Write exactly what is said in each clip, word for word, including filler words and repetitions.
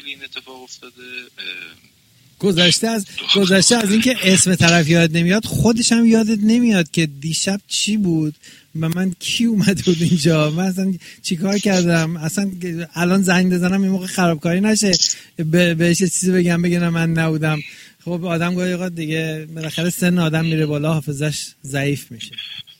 این اتفاق افتاده. گذشته از گذشته از اینکه اسم طرف یاد نمیاد، خودش هم یادت نمیاد که دیشب چی بود و من کی اومده بود اینجا، من اصلا چیکار کردم، اصلا الان زنگ بزنم این موقع خرابکاری نشه بهش چیزی بگم بگم من نبودم. خب آدم گاهی اوقات دیگه بالاخره سن آدم میره بالا، حافظش ضعیف میشه.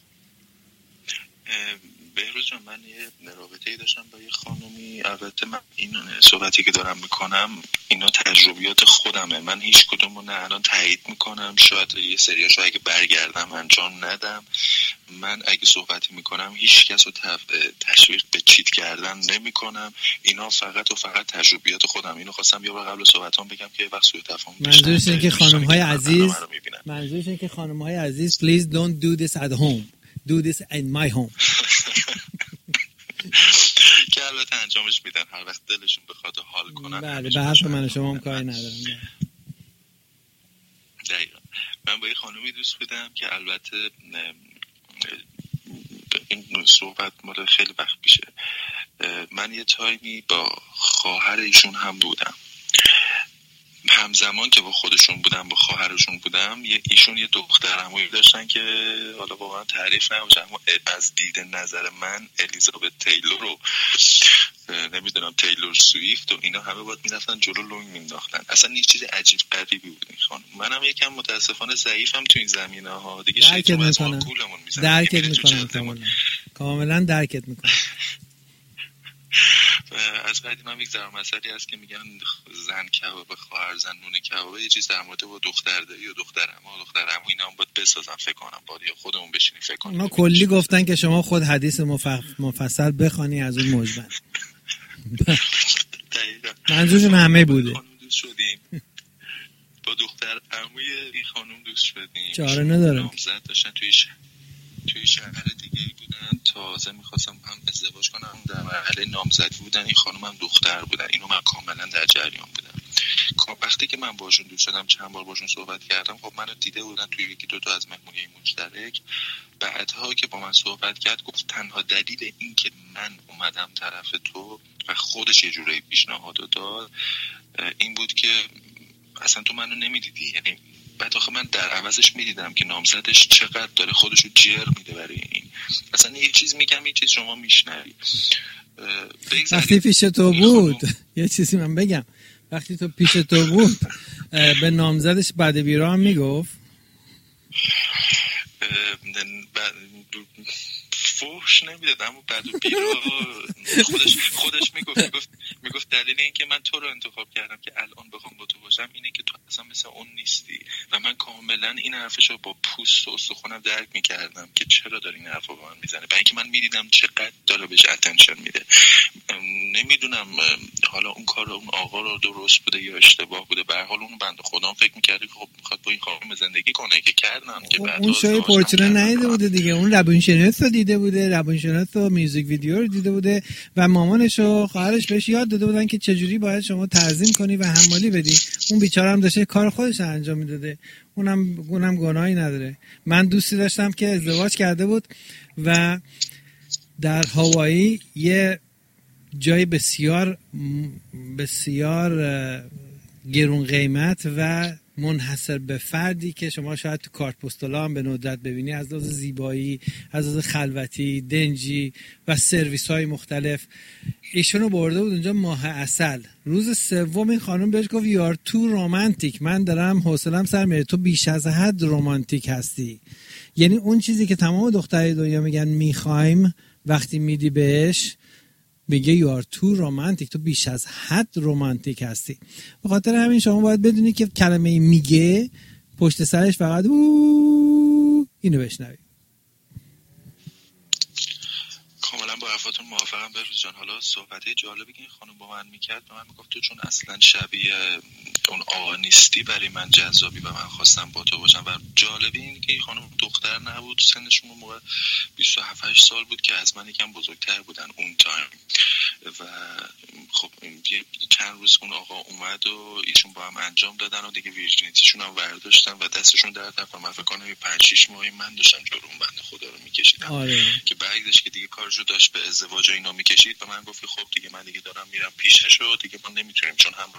بهروز جان، من یه رابطه‌ای داشتم با یه خانومی. البته من این صحبتی که دارم میکنم اینا تجربیات خودمه، من هیچ کدومو نه الان تایید میکنم، شاید یه سریاشو اگه برگردم انجام ندم. من اگه صحبتی میکنم هیچ کس رو تشویق به چیت کردن نمیکنم، اینا فقط و فقط تجربیات خودم. اینو خواستم یه بار قبل صحبتام بگم که وقت سوء تفاهم نشه. منظورش اینه که خانم‌های عزیز منظورش اینه که خانم‌های عزیز please don't do this at home, do this in my home. که البته انجامش میدن هر وقت دلشون بخواد حال کنن. بله، به حرف من شما هم کاری ندارم. دقیقا. من با یه خانومی دوست بودم که البته این صحبت مال خیلی وقت پیشه. من یه تایمی با خواهر ایشون هم بودم، همزمان که با خودشون بودم با خواهرشون بودم. یه ایشون یه دختر عمویی داشتن که حالا واقعا تعریف نمیشه، اما از دید نظر من الیزابت تیلور رو نمیدونم تیلور سویفت و اینا همه باید میرفتن جلو لنگ مینداختن. اصلا یه چیز عجیب غریبی بود این خانم. منم یکم متاسفانه ضعیفم تو این زمینه ها دیگه، شیطون از ما گولمون میزنه. درکت میکنم کاملا کاملا درکت میکنم. از قدیم هم یک ضرب مثلی هست که میگن زن کباب خواهر زن نون کباب. یه چیز در مورد با دختر دایی و دختر عمو دختر عمو اینا هم باید بسازن فکر کنم، باید یا خودمون بشینیم فکر کنیم. اونا کلی گفتن که شما خود حدیث مفصل مفصل بخونی از اون مجمل. منظورشون همه بوده. با دختر عموی این خانم دوست شدیم. چاره نداره. نامزد داشتن توی ش... توی شهر دیگه بودن، تازه می‌خواستم هم ازدواج کنم، در مرحله نامزدی بودن. این خانم هم دختر بودن، اینو من کاملا در جریان بودم. وقتی که من باشون دوست شدم چند بار باشون صحبت کردم، خب منو دیده بودن توی یکی دو تا از مهمونی مشترک. بعدها که با من صحبت کرد گفت تنها دلیل این که من اومدم طرف تو و خودش یه جوری پیشنهاد داد این بود که اصلا تو منو نمیدیدی. یعنی بعد آخه من در عوضش میدیدم که نامزدش چقدر داره خودشو جر میده برای این. اصلا یه چیز میگم یه چیز شما میشنوی. وقتی پیش تو بود یه چیزی من بگم، وقتی تو پیش تو بود به نامزدش بعد بیرا هم میگفت فوش نمیداد، اما بعد بیرا خودش خودش میگفت میگفت میگفت دلیل این که من تو رو انتخاب کردم که الان بخوام با تو باشم اینه که تو اصلا مثل اون نیستی. و من کاملا این حرفشو با پوست و استخونم درک میکردم که چرا داره این حرفو به من میزنه، برای اینکه من میدیدم چقدر داره بهش اتنشن میده. نمیدونم حالا اون کار اون آقا رو درست بوده یا اشتباه بوده، به هر حال اون بنده خدا فکر میکرد که خب میخواد با این خانم زندگی کنه که کردن که بعد اون شای پورتره ندیده بوده دیگه، اون روانشناس رو دیده بوده، روانشناس و میوزیک ویدیو رو دیده بوده و مامانش و خواهرش بهش یاد داده بودن که چجوری باید شما تعظیم کنی و حمالی بدی. اون بیچاره هم داشته کار خودش رو انجام میداده، اونم اونم گناهی نداره. من دوستی داشتم که ازدواج کرده بود و در هاوایی یه جای بسیار بسیار گرون قیمت و منحصر به فردی که شما شاید تو کارت پستالا هم به ندرت ببینی، از لحاظ زیبایی، از لحاظ خلوتی، دنجی و سرویس های مختلف. ایشونو برده بود اونجا ماه عسل. روز سوم این خانم بهش گفت یار تو رومانتیک، من دارم حوصله‌ام سر میره، تو بیش از حد رومانتیک هستی. یعنی اون چیزی که تمام دخترای دنیا میگن میخوایم، وقتی میدی بهش میگه یار تو رومانتیک، تو بیش از حد رومانتیک هستی. به خاطر همین شما باید بدونی که کلمه میگه پشت سرش فقط او اینو بشنوی. کاملا با حرفاتون موافقم بهروز جان. حالا صحبته جالبی که این خانم با من میکرد، به من میگفت تو چون اصلا شبیه اون آقا نیستی برای من جذابی و من خواستم با تو باشم. و جالبی این که این خانم دختر نبود، سنشون موقع بیست و هفت شال بود که از من یکم بزرگتر بودن اون تایم. و خب چند روز اون آقا اومد و ایشون با هم انجام دادن و دیگه ویرجینیتیشون هم برداشتن و دستشون در طرف من فکر کنم پنج شش ماهی من داشتم جلو اون بنده خدا رو میکشیدم. آره. که برگشت که دیگه کارشو داشت به ازدواج اینا میکشید به من گفت خب دیگه من دیگه دارم میرم پیشش و دیگه ما نمیتونیم، چون هم